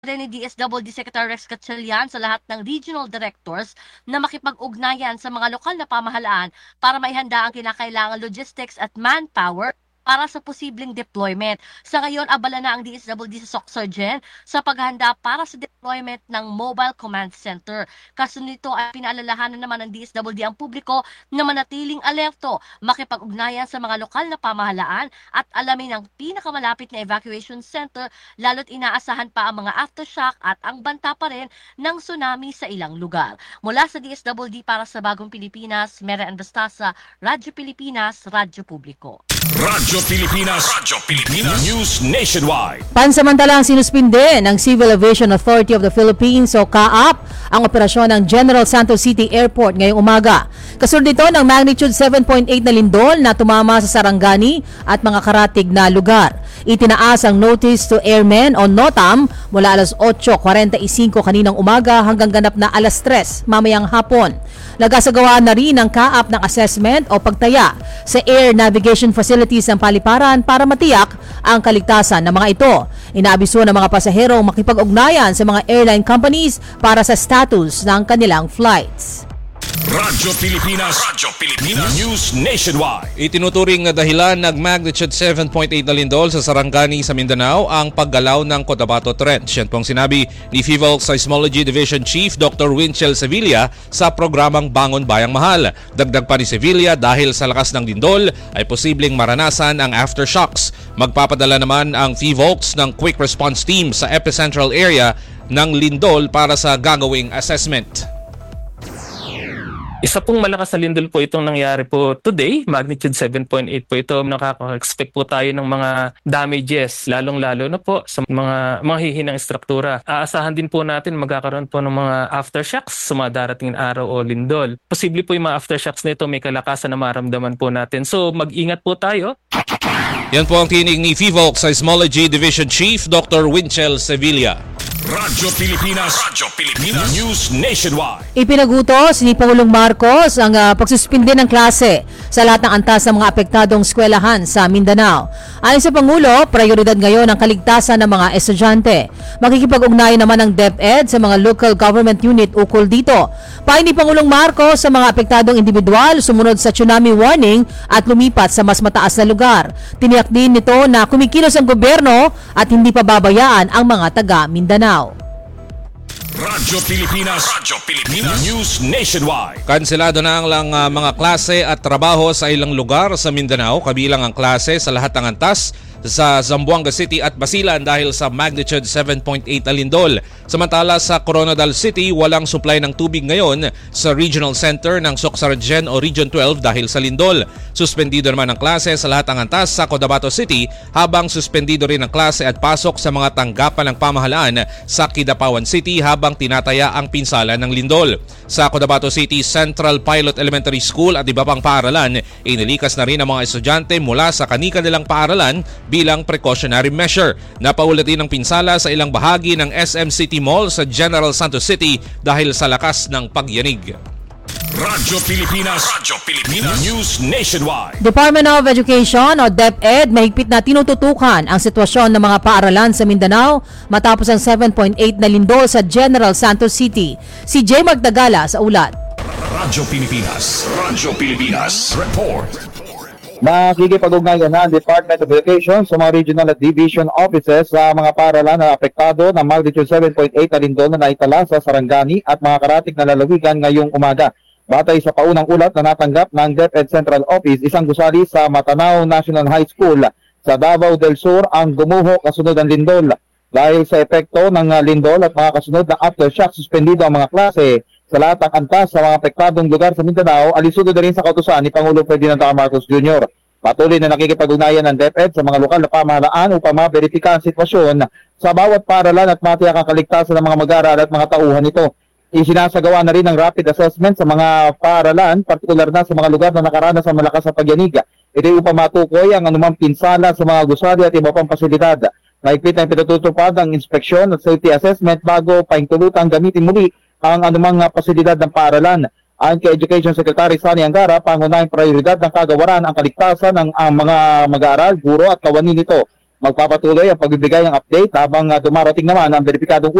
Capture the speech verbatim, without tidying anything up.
rin ni D S W D Secretary Rex Gatchalian sa lahat ng regional directors na makipag-ugnayan sa mga lokal na pamahalaan para maihanda ang kinakailangan logistics at manpower para sa posibleng deployment. Sa ngayon, abala na ang D S W D sa SOCSARGEN sa paghahanda para sa deployment ng Mobile Command Center. Kasunod nito ay pinaalalahanan naman ng D S W D ang publiko na manatiling alerto, makipag-ugnayan sa mga lokal na pamahalaan at alamin ang pinakamalapit na evacuation center lalo't inaasahan pa ang mga aftershock at ang banta pa rin ng tsunami sa ilang lugar. Mula sa D S W D para sa Bagong Pilipinas, Mera Anbastasa, Radyo Pilipinas, Radyo Publiko. Radyo Pilipinas, Radyo Pilipinas, News Nationwide. Pansamantalang sinuspinde ng Civil Aviation Authority of the Philippines o C A A P ang operasyon ng General Santos City Airport ngayong umaga. Kasunod nito ng magnitude seven point eight na lindol na tumama sa Sarangani at mga karatig na lugar. Itinaas ang notice to airmen o NOTAM mula alas otso kuwarenta y singko kaninang umaga hanggang ganap na alas tres mamayang hapon. Nagasagawa na rin ng C A A P ng assessment o pagtaya sa air navigation facilities ng paliparan para matiyak ang kaligtasan ng mga ito. Inaabiso ng mga pasahero makipag-ugnayan sa mga airline companies para sa status ng kanilang flights. Radyo Pilipinas, Radyo Pilipinas, News Nationwide. Itinuturing na dahilan ng magnitude seven point eight na lindol sa Sarangani sa Mindanao ang paggalaw ng Cotabato Trench. Yan pong sinabi ni FIVOLC Seismology Division Chief Doctor Winchell Sevilla sa programang Bangon Bayang Mahal. Dagdag pa ni Sevilla, dahil sa lakas ng lindol ay posibleng maranasan ang aftershocks. Magpapadala naman ang FIVOLC ng Quick Response Team sa epicentral area ng lindol para sa gagawing assessment. Isa pong malakas na lindol po itong nangyari po today, magnitude seven point eight po ito. Nakaka-expect po tayo ng mga damages, lalong-lalo na po sa mga mga hihinang struktura. Aasahan din po natin magkakaroon po ng mga aftershocks sa mga darating araw o lindol. Posible po yung mga aftershocks nito may kalakasan na maramdaman po natin. So mag-ingat po tayo. Yan po ang tinig ni FIVOLC Seismology Division Chief Doctor Winchell Sevilla. Radyo Pilipinas, Radyo Pilipinas, News Nationwide. Ipinagutos ni Pangulong Marcos ang uh, pagsuspinde ng klase sa lahat ng antas ng mga apektadong eskwelahan sa Mindanao. Ayon sa Pangulo, prioridad ngayon ang kaligtasan ng mga estudyante. Makikipag-ugnayan naman ng DepEd sa mga local government unit ukol dito. Payo ni Pangulong Marcos sa mga apektadong individual sumunod sa tsunami warning at lumipat sa mas mataas na lugar. Tiniyak din nito na kumikilos ang gobyerno at hindi pa babayaan ang mga taga Mindanao. Radyo Pilipinas, Radyo Pilipinas, News Nationwide. Kanselado na ang lang, uh, mga klase at trabaho sa ilang lugar sa Mindanao, kabilang ang klase sa lahat ng antas sa Zamboanga City at Basilan dahil sa magnitude seven point eight na lindol. Samantala sa Coronadal City, walang supply ng tubig ngayon sa Regional Center ng SOCSARGEN o Region twelve dahil sa lindol. Suspendido naman ang klase sa lahat ng antas sa Cotabato City, habang suspendido rin ang klase at pasok sa mga tanggapan ng pamahalaan sa Kidapawan City habang tinataya ang pinsala ng lindol. Sa Cotabato City Central Pilot Elementary School at iba pang paaralan, inilikas na rin ang mga estudyante mula sa kani-kanilang paaralan bilang precautionary measure. Napaulat din ang pinsala sa ilang bahagi ng S M City Mall sa General Santos City dahil sa lakas ng pagyanig. Radyo Pilipinas, Radyo Pilipinas, News Nationwide. Department of Education o DepEd mahigpit na tinututukan ang sitwasyon ng mga paaralan sa Mindanao matapos ang seven point eight na lindol sa General Santos City. Si Jay Magdagala sa ulat. Radyo Pilipinas, Radyo Pilipinas, Report. Nakikipag-ugnayan na ang Department of Education sa mga regional at division offices sa mga paaralan na apektado ng magnitude seven point eight na lindol na naitala sa Sarangani at mga karatig na lalawigan ngayong umaga. Batay sa paunang ulat na natanggap ng DepEd Central Office, isang gusali sa Matanao National High School sa Davao del Sur ang gumuho kasunod ng lindol. Dahil sa epekto ng lindol at mga kasunod ng aftershock, suspendido ang mga klase sa lahat ng antas sa mga apektadong lugar sa Mindanao, alisunod na rin sa kautusan ni Pangulong Ferdinand R. Marcos Junior Patuloy na nakikipag-ugnayan ng DepEd sa mga lokal na pamahalaan upang maberipika ang sitwasyon sa bawat paaralan at matiyak ang kaligtasan ng mga mag-aaral at mga tauhan nito. Isinasagawa na rin ang rapid assessment sa mga paaralan, partikular na sa mga lugar na nakaranas ng malakas na pagyanig. Ito ay upang matukoy ang anumang pinsala sa mga gusali at iba pang pasilidad. Mahigpit na pinatutupad ang inspeksyon at safety assessment bago paintulutang gamitin muli ang anumang pasilidad ng paaralan. Ayon kay Education Secretary Sani Angara, pangunahing prioridad ng kagawaran ang kaligtasan ng ang mga mag-aaral, guro at kawani nito. magpapatuloy ang pagbibigay ng update habang uh, dumarating naman ang beripikadong